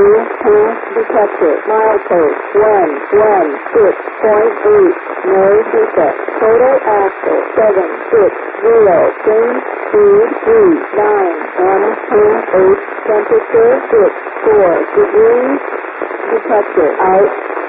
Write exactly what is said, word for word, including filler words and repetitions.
half detector. Milepost one one six point eight. No defect. Total axle seven six zero. Change speed three nine one half eight. Temperature six four degrees. Detector out.